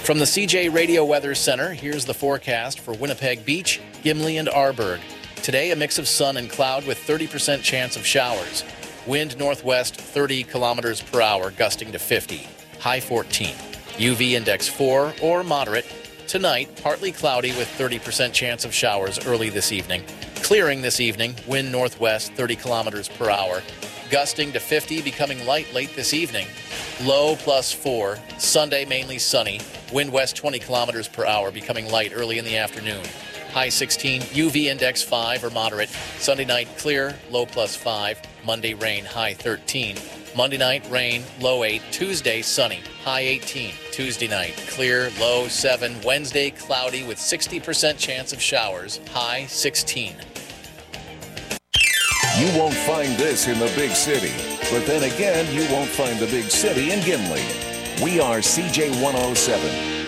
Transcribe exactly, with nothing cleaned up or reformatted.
From the C J Radio Weather Center, here's the forecast for Winnipeg Beach, Gimli, and Arborg. Today, a mix of sun and cloud with thirty percent chance of showers. Wind northwest thirty kilometers per hour, gusting to fifty. High fourteen. U V index four or moderate. Tonight, partly cloudy with thirty percent chance of showers early this evening. Clearing this evening, wind northwest thirty kilometers per hour. Gusting to fifty, becoming light late this evening. Low plus four. Sunday mainly sunny. Wind west twenty kilometers per hour, becoming light early in the afternoon. High sixteen. U V index five or moderate. Sunday night clear. Low plus five. Monday rain. High thirteen. Monday night rain. Low eight. Tuesday sunny. High eighteen. Tuesday night clear. Low seven. Wednesday cloudy with sixty percent chance of showers. High sixteen. You won't find this in the big city, but then again, you won't find the big city in Gimli. We are C J one oh seven.